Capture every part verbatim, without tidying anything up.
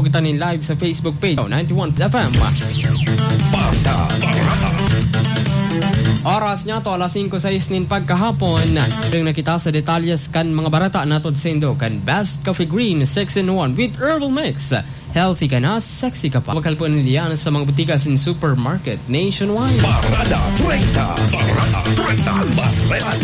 kita nin live sa Facebook page ninety-one F M. Oras niya to alas singko sais nin pagkahapon. Ring nakita sa detalyes kan mga barata natod sa Indo kan Best Coffee Green six in one with herbal mix. Healthy ka na, sexy ka pa. Wakal po niliyan sa mga butikas in supermarket nationwide. Barada treinta, Barada treinta, Barada.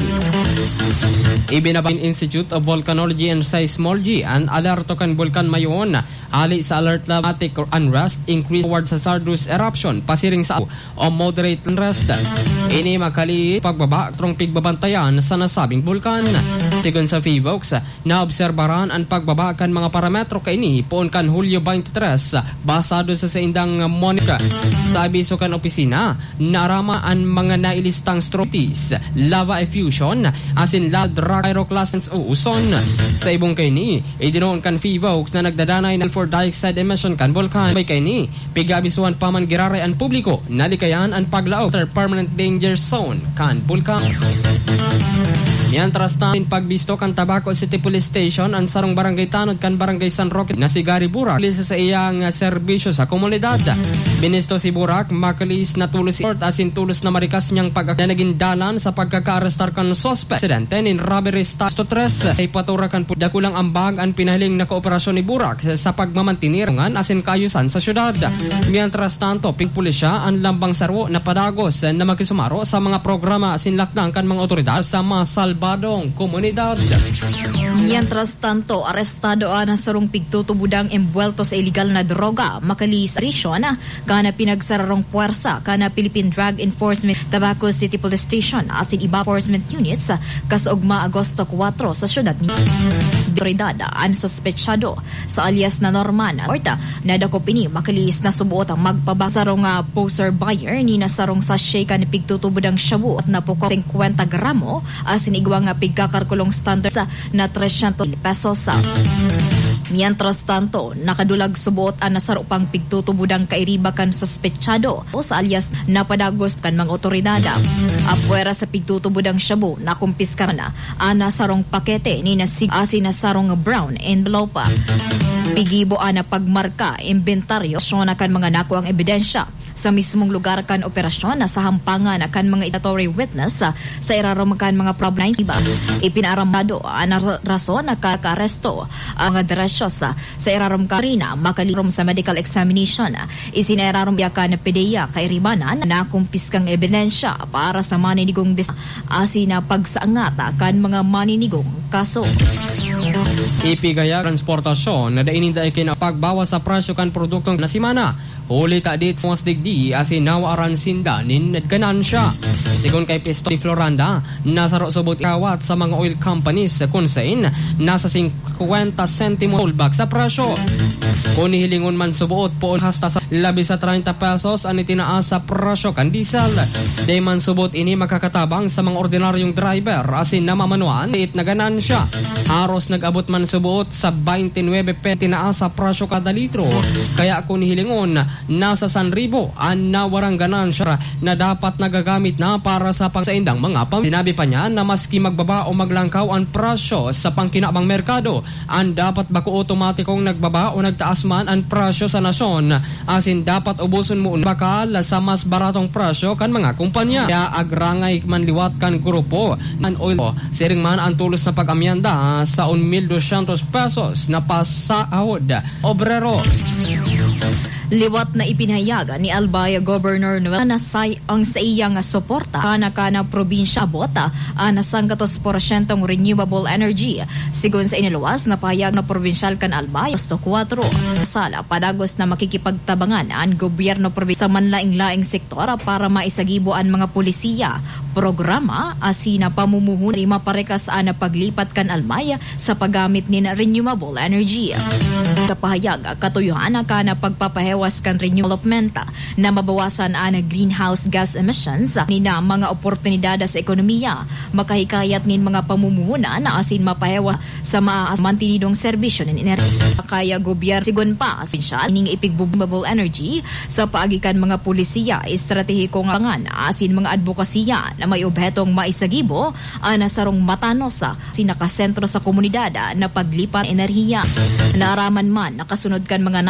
Ibinaba Institute of Volcanology and Seismology ang alerto kan Bulkan Mayon. Ali sa alert dramatic or unrest, increase towards hazardous eruption, pasiring sa o moderate unrest. Ini makali pagbaba trong pigbabantayan sa nasabing bulkan. Sigon sa FIVOX, naobserbaran ang pagbaba kan mga parametro kaini poon kan Hulyo twenty-three basado sa saindang monitor. Sa abiso kan opisina, narama ang mga nailistang strotis, lava effusion, asin loud rock pyroclasts o uson. Sa ibong kaini, idinoon kan FIVOX na nagdadanay ng for dioxide emission kan bulkan. May kaini, pigabisuan pa man giraray ang publiko, nalikayan ang paglaog ter permanent danger zone kan bulkan. Mientras namin pagbisto kan Tabaco City Police Station ang sarong barangay Tanod kan barangay San Roque na si Gary Burak lisa sa iyang serbisyo sa komunidad. Binisto si Burak makalis na tulos si court asin tulos na marikas niyang pag na naging dalan sa pagkaka-arrestar kan suspect. Presidente in robbery status tres ay paturakan po dakulang ambag ang pinahiling na kooperasyon ni Burak sa pagmamantinirungan asin kayusan sa syudad. Mientras tanto, pingpulisya ang lambang sarwo na padagos na makisumaro sa mga programa asin lakdang kan mga otoridad sa masal badong komunidad. Mientras tanto, arestado ang sarong pigtutubudang embuelto sa illegal na droga makalis arisyon kana pinagsararong puwersa kana Philippine Drug Enforcement Tabaco City Police Station asin iba enforcement units kasugma Agosto four sa syudad ni Autoridad ang suspetsado sa alias na Norman Orta na dakopini makalis na subuot ang magpabasarong uh, poster buyer ni nasarong sachet kan pigtutubudang shabu at napukong fifty gramo asin igwa nga pigkakarkulong standard sa na three hundred pesos sa. Mientras tanto, nakadulag subuot ang nasaro pang pigtutubudang kairiba kan suspetsado o sa alias napadagos kan mga otoridada. Apuera sa pigtutubudang shabu na kumpiska na ang nasarong pakete ni nasig asin nasarong brown envelope. Pigibo ana pagmarka inventaryo so na kan mga nakuang ebidensya sa mismong lugar kan operasyon na sa hampangan na kan mga statutory witness sa, sa irarom kan mga problem iba. Ipinaramado ang rason na kaka-aresto ang mga dirasyon sa sa irarom karina makalirom sa medical examination. Isinerarom yakan na pedeya kay ribanan na kumpiskang ebidensya para sa maninigong dis asina pagsaangat kan mga maninigong kaso. Ipigaya transportasyon na dainin da ikin pagbawas sa presyo kan produktong nasimana. Uli ta dit sa digdi asin nawaran sinda nin ganansya. Sigon kay Pisto di Floranda, nasa robot ikawat sa mga oil companies kung sain nasa fifty centimo pullback sa presyo. Kung hilingon man subuot po hasta sa labi sa thirty pesos ang itinaas sa presyo kan diesel. Day man subot ini makakatabang sa mga ordinaryong driver asin namamanuan it na ganansya. Haros nag-abot man subuot sa twenty-nine pesos tinaas sa presyo kada litro. Kaya kung hilingon nasa one thousand ang nawarang ganansya na dapat nagagamit na para sa pangsaindang mga pam. Sinabi pa niya na maski magbaba o maglangkaw ang presyo sa pangkinabang merkado, ang dapat bako otomatikong nagbaba o nagtaas man ang presyo sa nasyon, asin dapat ubuson mo bakal sa mas baratong presyo kan mga kumpanya. Kaya agrangay manliwat kan grupo an oil siring man ang tulos na pag-amyanda sa one thousand two hundred pesos na pasahod obrero. Liwat na ipinahayag ni Albaya Governor Noel na say ang sa iyang suporta kana kana probinsya bota ang nasanggatos porsyentong renewable energy. Sigun sa iniluwas na pahayag na probinsyal kan Albaya Agosto four. Sala padagos na makikipagtabangan ang gobyerno probinsya sa manlaing-laing sektor para maisagibo ang mga pulisiya, programa asina pamumuhunan lima parekas ana paglipat kan Albaya sa paggamit ni renewable energy. Sa pahayag katuyuhan kana pagpapahewa kan renewable na mabawasan ang greenhouse gas emissions ni na mga oportunidad sa ekonomiya, makahikayat nin mga pamumuhunan na asin mapahewa sa mantinidong serbisyo ng enerhiya. Kaya gobyerno sigun pa siya ning ipigbubable energy sa paagikan mga pulisiya, estratehikong angan asin mga advokasya na may obhetong maisagibo ang nasarong matanos sa sinakasentro sa komunidad na paglipat enerhiya. Naaraman man nakasunod kan mga